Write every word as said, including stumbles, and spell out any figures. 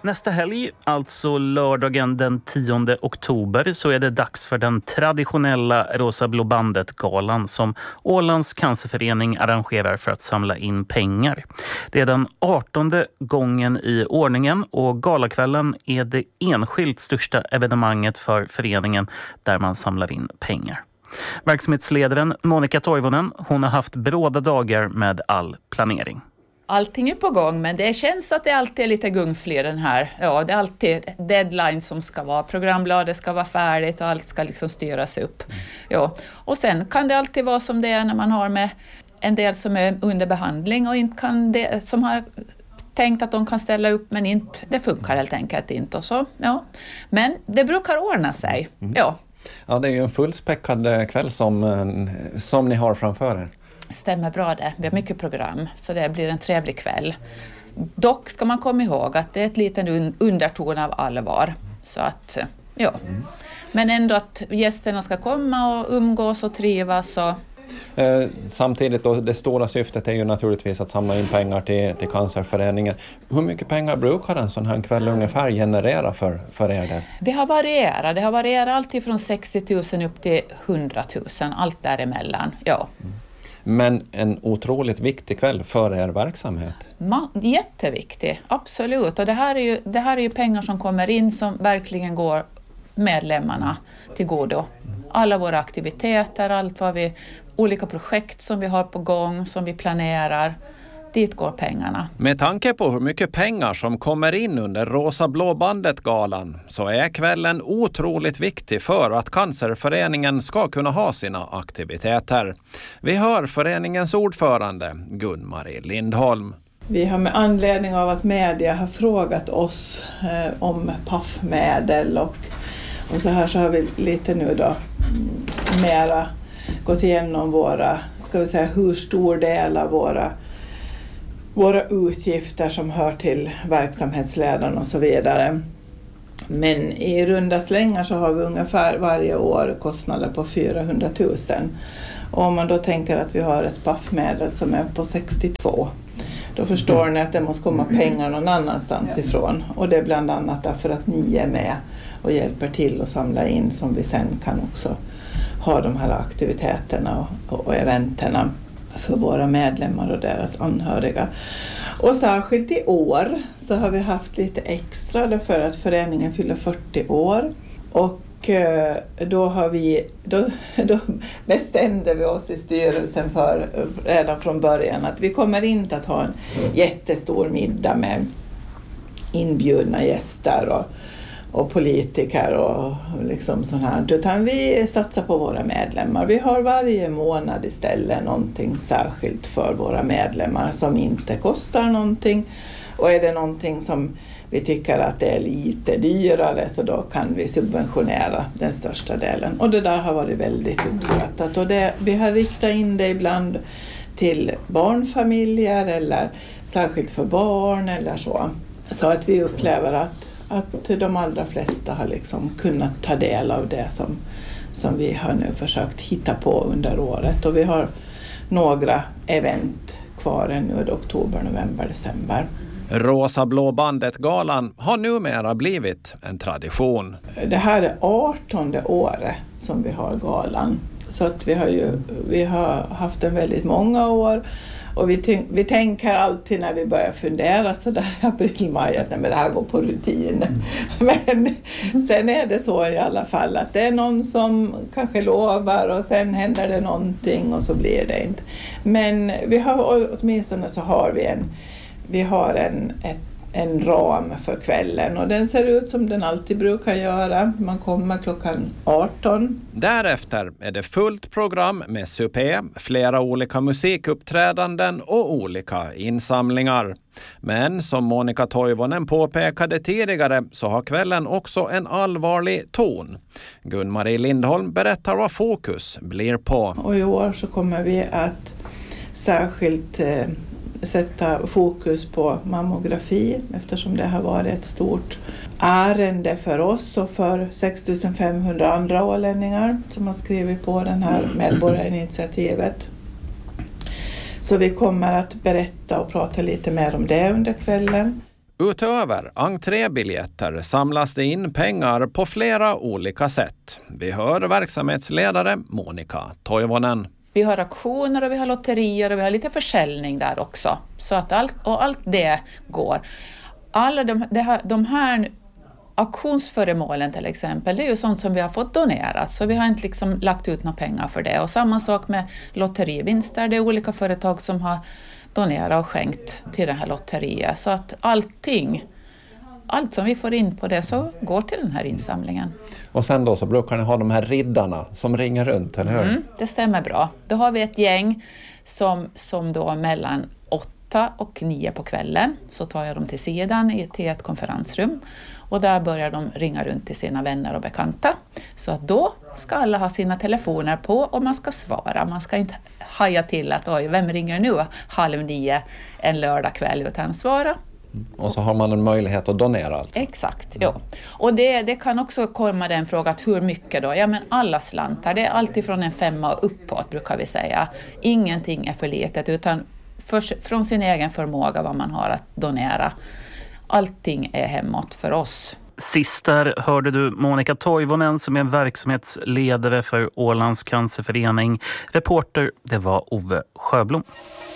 Nästa helg, alltså lördagen den tionde oktober, så är det dags för den traditionella Rosa Blå Bandet-galan som Ålands cancerförening arrangerar för att samla in pengar. Det är den artonde gången i ordningen och galakvällen är det enskilt största evenemanget för föreningen där man samlar in pengar. Verksamhetsledaren Monica Toivonen, hon har haft bråda dagar med all planering. Allting är på gång, men det känns att det alltid är lite gungfler den här. Ja, det är alltid deadline som ska vara. Programbladet ska vara färdigt och allt ska liksom styras upp. Ja. Och sen kan det alltid vara som det är när man har med en del som är under behandling och inte kan det, som har tänkt att de kan ställa upp men inte, det funkar helt enkelt inte. Och så, ja. Men det brukar ordna sig. Ja. Ja, det är ju en fullspäckad kväll som, som ni har framför er. Stämmer bra det. Vi har mycket program så det blir en trevlig kväll. Dock ska man komma ihåg att det är ett liten underton av allvar. Så att, ja. Mm. Men ändå att gästerna ska komma och umgås och trivas. Och... Eh, samtidigt då, det stora syftet är ju naturligtvis att samla in pengar till, till cancerföreningen. Hur mycket pengar brukar en sån här kväll ungefär generera för, för er där? Det har varierat. Det har varierat alltid från sextio tusen upp till hundra tusen. Allt däremellan, ja. Mm. Men en otroligt viktig kväll för er verksamhet. Ma- jätteviktig, absolut. Och det här, är ju, det här är ju pengar som kommer in som verkligen går medlemmarna till godo. Alla våra aktiviteter, allt vad vi, olika projekt som vi har på gång, som vi planerar. Dit går pengarna. Med tanke på hur mycket pengar som kommer in under Rosa Blå Bandet-galan så är kvällen otroligt viktig för att cancerföreningen ska kunna ha sina aktiviteter. Vi hör föreningens ordförande Gun-Marie Lindholm. Vi har med anledning av att media har frågat oss eh, om P A F-medel och, och så här så har vi lite nu då mera gått igenom våra, ska vi säga hur stor del av våra våra utgifter som hör till verksamhetsledaren och så vidare. Men i runda slängar så har vi ungefär varje år kostnader på fyrahundratusen. Och om man då tänker att vi har ett P A F-medel som är på sextiotvå, då förstår ni att det måste komma pengar någon annanstans ifrån. Och det är bland annat därför att ni är med och hjälper till att samla in som vi sen kan också ha de här aktiviteterna och, och eventerna för våra medlemmar och deras anhöriga. Och särskilt i år så har vi haft lite extra därför att föreningen fyller fyrtio år. Och då, har vi, då, då bestämde vi oss i styrelsen för redan från början att vi kommer inte att ha en jättestor middag med inbjudna gäster och och politiker och liksom sånt här, utan vi satsar på våra medlemmar. Vi har varje månad istället någonting särskilt för våra medlemmar som inte kostar någonting, och är det någonting som vi tycker att det är lite dyrare så då kan vi subventionera den största delen, och det där har varit väldigt uppskattat, och det, vi har riktat in det ibland till barnfamiljer eller särskilt för barn eller så, så att vi upplever att att de allra flesta har liksom kunnat ta del av det som, som vi har nu försökt hitta på under året. Och vi har några event kvar ännu i oktober, november, december. Rosa Blå Bandet-galan har numera blivit en tradition. Det här är artonde året som vi har galan. Så att vi har ju vi har haft den väldigt många år. Och vi, ty- vi tänker alltid när vi börjar fundera så där i april, maj att nej, men det här går på rutin. Mm. Men sen är det så i alla fall att det är någon som kanske lovar och sen händer det någonting och så blir det inte. Men vi har, åtminstone så har vi en, vi har en, ett, en ram för kvällen och den ser ut som den alltid brukar göra. Man kommer klockan arton. Därefter är det fullt program med supé, flera olika musikuppträdanden och olika insamlingar. Men som Monica Toivonen påpekade tidigare så har kvällen också en allvarlig ton. Gun-Marie Lindholm berättar vad fokus blir på. Och i år så kommer vi att särskilt eh, sätta fokus på mammografi eftersom det har varit ett stort ärende för oss och för sex tusen femhundra andra ålänningar som har skrivit på den här medborgarinitiativet. Så vi kommer att berätta och prata lite mer om det under kvällen. Utöver entrébiljetter samlas det in pengar på flera olika sätt. Vi hör verksamhetsledare Monika Toivonen. Vi har auktioner och vi har lotterier och vi har lite försäljning där också. Så att allt, och allt det går. Alla de, det här, de här auktionsföremålen till exempel, det är ju sånt som vi har fått donerat. Så vi har inte liksom lagt ut några pengar för det. Och samma sak med lotterivinster. Det är olika företag som har donerat och skänkt till det här lotteriet. Så att allting, allt som vi får in på det så går till den här insamlingen. Och sen då så brukar ni ha de här riddarna som ringer runt, eller hur? Mm, det stämmer bra. Då har vi ett gäng som, som då mellan åtta och nio på kvällen så tar jag dem till sidan i, till ett konferensrum. Och där börjar de ringa runt till sina vänner och bekanta. Så att då ska alla ha sina telefoner på och man ska svara. Man ska inte haja till att oj, vem ringer nu halv nio en lördagkväll, utan svara. Och så har man en möjlighet att donera alltså. Exakt, ja. Och det, det kan också komma den frågan att hur mycket då? Ja, men alla slantar, det är alltid från en femma och uppåt brukar vi säga. Ingenting är för litet, utan för, från sin egen förmåga vad man har att donera. Allting är hemåt för oss. Sist där hörde du Monika Toivonen som är verksamhetsledare för Ålands cancerförening. Reporter, det var Ove Sjöblom.